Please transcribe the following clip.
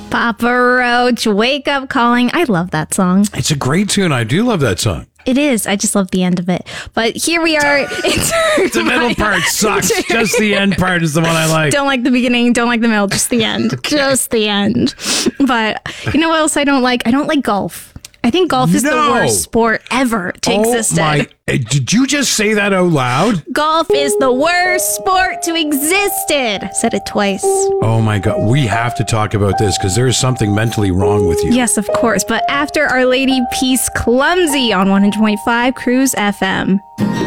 Papa Roach, Wake Up Calling. I love that song. It's a great tune. I do love that song. It is. I just love the end of it. But here we are. The middle part sucks. Just the end part is the one I like. Don't like the beginning. Don't like the middle. Just the end. Just the end. But you know what else I don't like? I don't like golf. I think golf is the worst sport ever to exist. Did you just say that out loud? Golf is the worst sport to existed. Said it twice. Oh my God. We have to talk about this because there is something mentally wrong with you. Yes, of course. But after Our Lady Peace Clumsy on 100.5 Cruise FM.